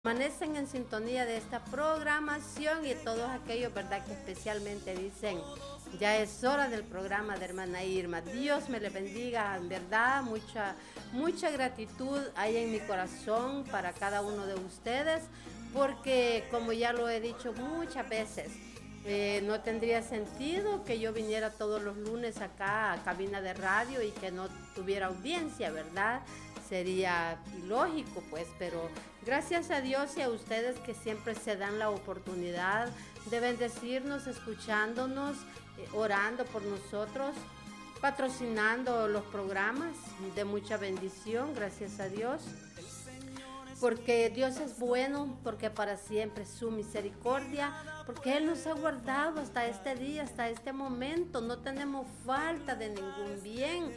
Permanecen en sintonía de esta programación y todos aquellos, ¿verdad?, que especialmente dicen, ya es hora del programa de hermana Irma. Dios me le bendiga, en verdad, mucha gratitud hay en mi corazón para cada uno de ustedes, porque como ya lo he dicho muchas veces, no tendría sentido que yo viniera todos los lunes acá a cabina de radio y que no tuviera audiencia, ¿verdad? Sería ilógico, pues, pero gracias a Dios y a ustedes que siempre se dan la oportunidad de bendecirnos, escuchándonos, orando por nosotros, patrocinando los programas de mucha bendición, gracias a Dios. Porque Dios es bueno, porque para siempre es su misericordia, porque Él nos ha guardado hasta este día, hasta este momento, no tenemos falta de ningún bien.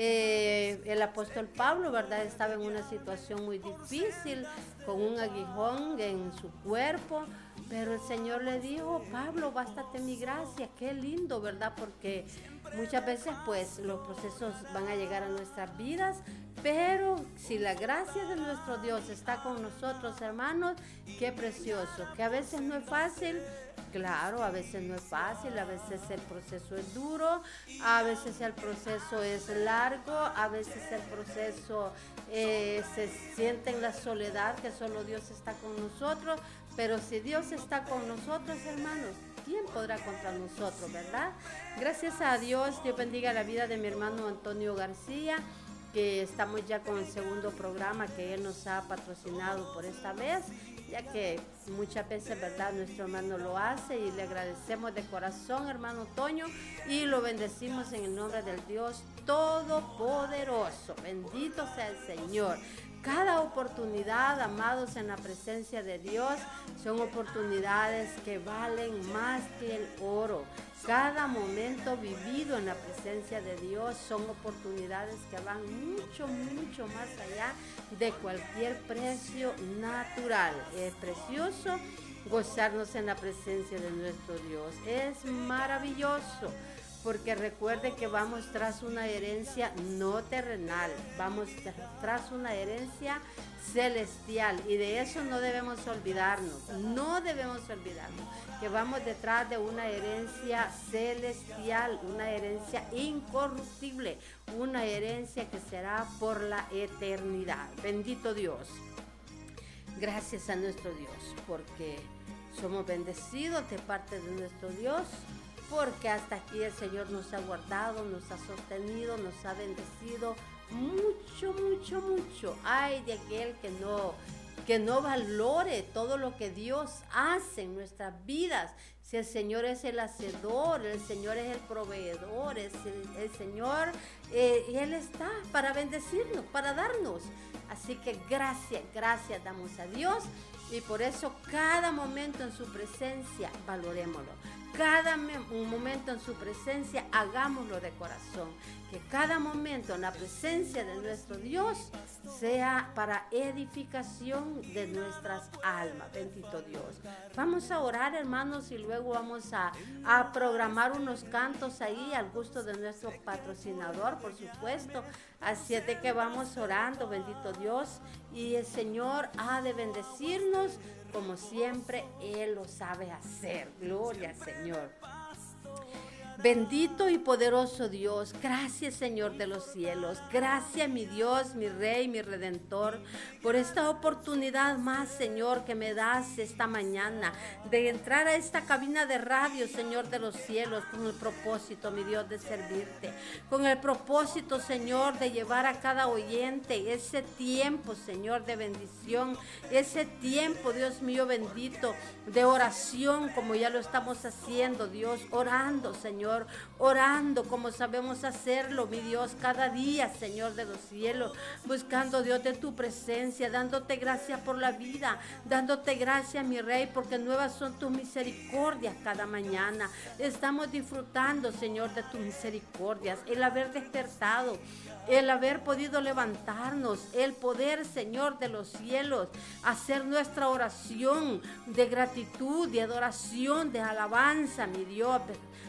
El apóstol Pablo, ¿verdad?, estaba en una situación muy difícil, con un aguijón en su cuerpo, pero el Señor le dijo, Pablo, bástate mi gracia. Qué lindo, ¿verdad? Porque muchas veces pues los procesos van a llegar a nuestras vidas, pero si la gracia de nuestro Dios está con nosotros, hermanos, qué precioso, que a veces no es fácil. Claro, a veces no es fácil, a veces el proceso es duro, a veces el proceso es largo, a veces el proceso se siente en la soledad, que solo Dios está con nosotros, pero si Dios está con nosotros, hermanos, ¿quién podrá contra nosotros, verdad? Gracias a Dios, Dios bendiga la vida de mi hermano Antonio García, que estamos ya con el segundo programa que él nos ha patrocinado por esta vez, ya que muchas veces, ¿verdad?, nuestro hermano lo hace y le agradecemos de corazón, hermano Toño, y lo bendecimos en el nombre del Dios Todopoderoso. Bendito sea el Señor. Cada oportunidad, amados, en la presencia de Dios, son oportunidades que valen más que el oro. Cada momento vivido en la presencia de Dios son oportunidades que van mucho más allá de cualquier precio natural. Es precioso gozarnos en la presencia de nuestro Dios. Es maravilloso. Porque recuerde que vamos tras una herencia no terrenal, vamos tras una herencia celestial, y de eso no debemos olvidarnos, que vamos detrás de una herencia celestial, una herencia incorruptible, una herencia que será por la eternidad. Bendito Dios. Gracias a nuestro Dios, porque somos bendecidos de parte de nuestro Dios, porque hasta aquí el Señor nos ha guardado, nos ha sostenido, nos ha bendecido mucho. Ay de aquel que no valore todo lo que Dios hace en nuestras vidas. Si el Señor es el hacedor, el Señor es el proveedor, es el Señor, y Él está para bendecirnos, para darnos. Así que gracias damos a Dios, y por eso cada momento en su presencia valorémoslo. Cada momento en su presencia hagámoslo de corazón. Que cada momento en la presencia de nuestro Dios sea para edificación de nuestras almas. Bendito Dios. Vamos a orar, hermanos, y luego vamos a programar unos cantos ahí al gusto de nuestro patrocinador, por supuesto. Así es de que vamos orando, bendito Dios, y el Señor ha de bendecirnos como siempre Él lo sabe hacer. Gloria al Señor. Bendito y poderoso Dios, gracias Señor de los cielos, gracias mi Dios, mi Rey, mi Redentor, por esta oportunidad más, Señor, que me das esta mañana de entrar a esta cabina de radio, Señor de los cielos, con el propósito, mi Dios, de servirte, con el propósito, Señor, de llevar a cada oyente ese tiempo, Señor, de bendición, ese tiempo, Dios mío bendito, de oración, como ya lo estamos haciendo, Dios, orando, Señor, orando como sabemos hacerlo, mi Dios, cada día, Señor de los cielos, buscando, Dios, de tu presencia, dándote gracias por la vida, dándote gracias, mi Rey, porque nuevas son tus misericordias cada mañana. Estamos disfrutando, Señor, de tus misericordias, el haber despertado, el haber podido levantarnos, el poder, Señor de los cielos, hacer nuestra oración de gratitud, de adoración, de alabanza, mi Dios precioso.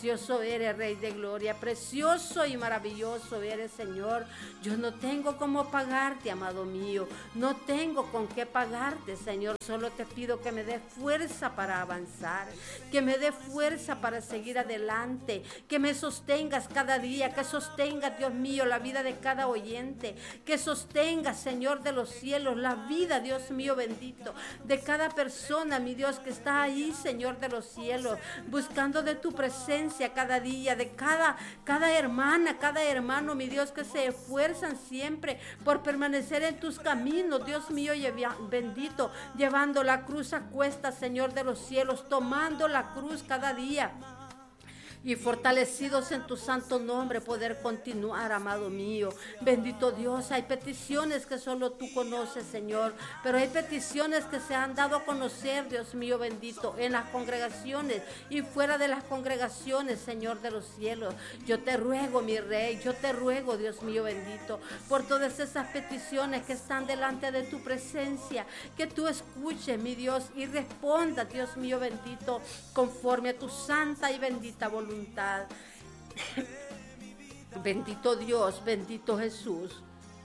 Precioso eres, Rey de Gloria, precioso y maravilloso eres, Señor. Yo no tengo cómo pagarte, amado mío, no tengo con qué pagarte, Señor. Solo te pido que me dé fuerza para avanzar, que me dé fuerza para seguir adelante, que me sostengas cada día, que sostengas, Dios mío, la vida de cada oyente, que sostengas, Señor de los cielos, la vida, Dios mío bendito, de cada persona, mi Dios, que está ahí, Señor de los cielos, buscando de tu presencia cada día, de cada hermana, cada hermano, mi Dios, que se esfuerzan siempre por permanecer en tus caminos, Dios mío bendito, llevando la cruz a cuestas, Señor de los cielos, tomando la cruz cada día. Y fortalecidos en tu santo nombre poder continuar, amado mío. Bendito Dios, hay peticiones que solo tú conoces, Señor, pero hay peticiones que se han dado a conocer, Dios mío bendito, en las congregaciones y fuera de las congregaciones, Señor de los cielos. Yo te ruego, mi Rey, yo te ruego, Dios mío bendito, por todas esas peticiones que están delante de tu presencia, que tú escuches, mi Dios, y responda, Dios mío bendito, conforme a tu santa y bendita voluntad. Bendito Dios, bendito Jesús.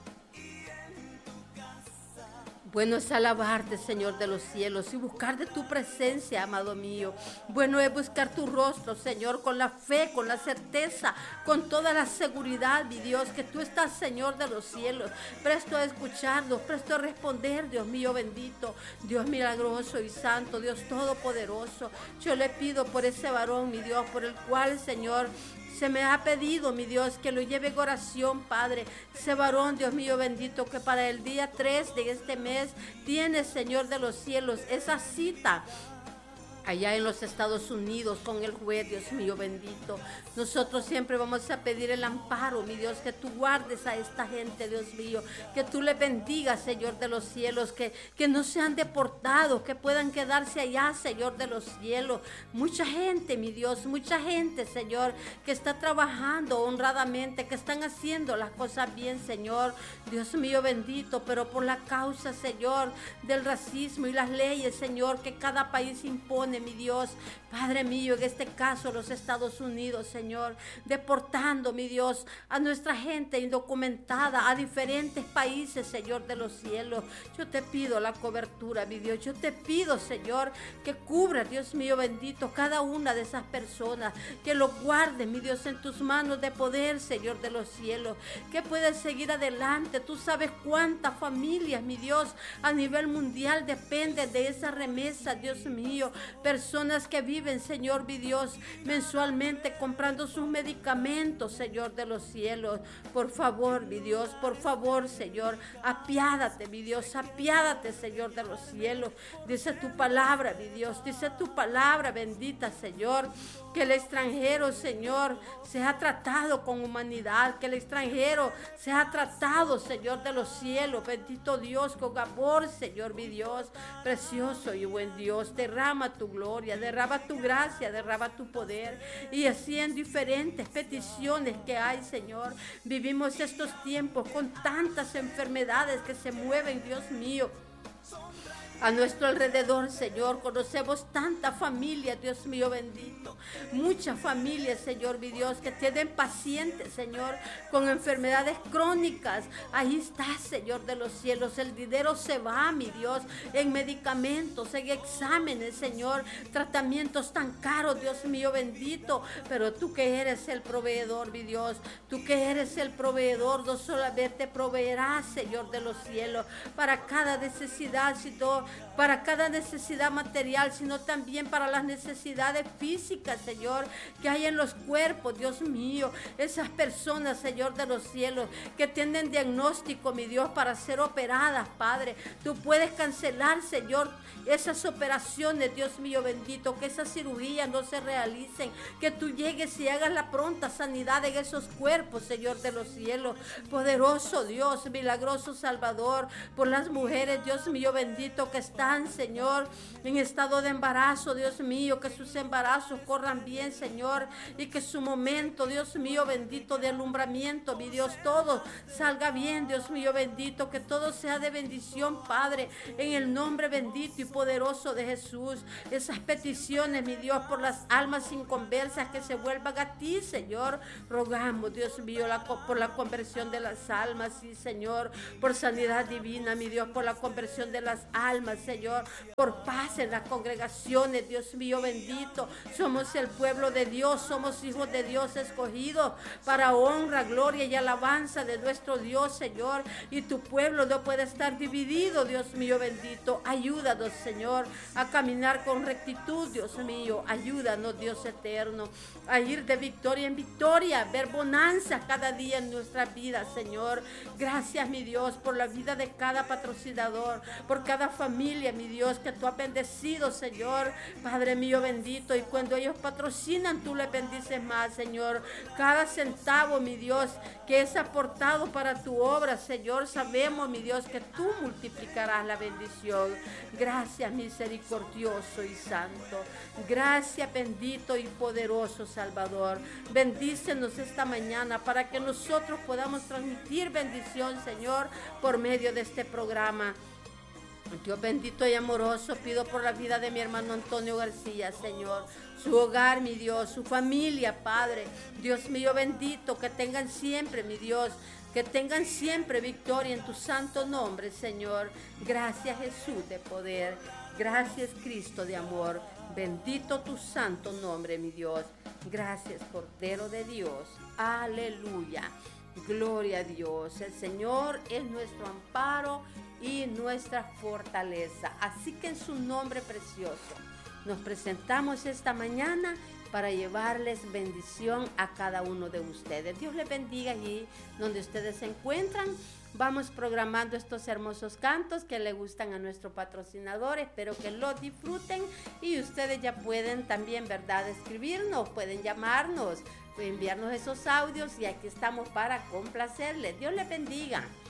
Bueno es alabarte, Señor de los cielos, y buscar de tu presencia, amado mío. Bueno es buscar tu rostro, Señor, con la fe, con la certeza, con toda la seguridad, mi Dios, que tú estás, Señor de los cielos, presto a escucharnos, presto a responder, Dios mío bendito, Dios milagroso y santo, Dios todopoderoso. Yo le pido por ese varón, mi Dios, por el cual, Señor, se me ha pedido, mi Dios, que lo lleve en oración, Padre. Ese varón, Dios mío bendito, que para el día 3 de este mes tiene, Señor de los cielos, esa cita allá en los Estados Unidos con el juez, Dios mío bendito. Nosotros siempre vamos a pedir el amparo, mi Dios, que tú guardes a esta gente, Dios mío, que tú le bendigas, Señor de los cielos, que no sean deportados, que puedan quedarse allá, Señor de los cielos. Mucha gente, mi Dios, mucha gente, Señor, que está trabajando honradamente, que están haciendo las cosas bien, Señor, Dios mío bendito, pero por la causa, Señor, del racismo y las leyes, Señor, que cada país impone, mi Dios, Padre mío, en este caso los Estados Unidos, Señor, deportando, mi Dios, a nuestra gente indocumentada a diferentes países, Señor de los cielos. Yo te pido la cobertura, mi Dios, yo te pido, Señor, que cubra, Dios mío bendito, cada una de esas personas, que lo guarde, mi Dios, en tus manos de poder, Señor de los cielos, que puedas seguir adelante. Tú sabes cuántas familias, mi Dios, a nivel mundial dependen de esa remesa, Dios mío, personas que viven, Señor, mi Dios, mensualmente comprando sus medicamentos, Señor de los cielos. Por favor, mi Dios, por favor, Señor, apiádate, mi Dios, apiádate, Señor de los cielos. Dice tu palabra, mi Dios, dice tu palabra bendita, Señor, que el extranjero, Señor, sea tratado con humanidad, que el extranjero sea tratado, Señor de los cielos. Bendito Dios, con amor, Señor, mi Dios, precioso y buen Dios, derrama tu gloria, derrama tu gracia, derrama tu poder. Y así en diferentes peticiones que hay, Señor, vivimos estos tiempos con tantas enfermedades que se mueven, Dios mío, a nuestro alrededor, Señor. Conocemos tanta familia, Dios mío bendito, muchas familias, Señor, mi Dios, que tienen pacientes, Señor, con enfermedades crónicas. Ahí está, Señor de los cielos, el dinero se va, mi Dios, en medicamentos, en exámenes, Señor, tratamientos tan caros, Dios mío bendito, pero tú que eres el proveedor, mi Dios, tú que eres el proveedor, no solamente proveerás, Señor de los cielos, para cada necesidad, sino para cada necesidad material, sino también para las necesidades físicas, Señor, que hay en los cuerpos, Dios mío. Esas personas, Señor de los cielos, que tienen diagnóstico, mi Dios, para ser operadas, Padre, tú puedes cancelar, Señor, esas operaciones, Dios mío bendito, que esas cirugías no se realicen, que tú llegues y hagas la pronta sanidad en esos cuerpos, Señor de los cielos. Poderoso Dios, milagroso Salvador, por las mujeres, Dios mío bendito, que están, Señor, en estado de embarazo, Dios mío, que sus embarazos corran bien, Señor, y que su momento, Dios mío, bendito, de alumbramiento, mi Dios, todo salga bien, Dios mío, bendito, que todo sea de bendición, Padre, en el nombre bendito y poderoso de Jesús. Esas peticiones, mi Dios, por las almas inconversas que se vuelvan a ti, Señor, rogamos, Dios mío, por la conversión de las almas, sí, Señor, por sanidad divina, mi Dios, por la conversión de las almas, Señor, por paz en las congregaciones, Dios mío, bendito. Somos el pueblo de Dios, somos hijos de Dios escogidos para honra, gloria y alabanza de nuestro Dios, Señor, y tu pueblo no puede estar dividido, Dios mío, bendito. Ayúdanos, Señor, a caminar con rectitud, Dios mío, ayúdanos, Dios eterno, a ir de victoria en victoria, ver bonanza cada día en nuestra vida, Señor. Gracias, mi Dios, por la vida de cada patrocinador, por cada familia, mi Dios, que tú has bendecido, Señor, Padre mío bendito, y cuando ellos patrocinan, tú les bendices más, Señor. Cada centavo, mi Dios, que es aportado para tu obra, Señor, sabemos, mi Dios, que tú multiplicarás la bendición. Gracias, misericordioso y santo. Gracias, bendito y poderoso Salvador. Bendícenos esta mañana para que nosotros podamos transmitir bendición, Señor, por medio de este programa. Dios bendito y amoroso, pido por la vida de mi hermano Antonio García, Señor, su hogar, mi Dios, su familia, Padre. Dios mío bendito, que tengan siempre, mi Dios, que tengan siempre victoria en tu santo nombre, Señor. Gracias, Jesús de poder. Gracias, Cristo de amor. Bendito tu santo nombre, mi Dios. Gracias, Cordero de Dios. Aleluya. Gloria a Dios. El Señor es nuestro amparo y nuestra fortaleza. Así que en su nombre precioso nos presentamos esta mañana para llevarles bendición a cada uno de ustedes. Dios les bendiga allí donde ustedes se encuentran. Vamos programando estos hermosos cantos que le gustan a nuestro patrocinador. Espero que los disfruten y ustedes ya pueden también, ¿verdad?, escribirnos, pueden llamarnos, enviarnos esos audios y aquí estamos para complacerles. Dios les bendiga.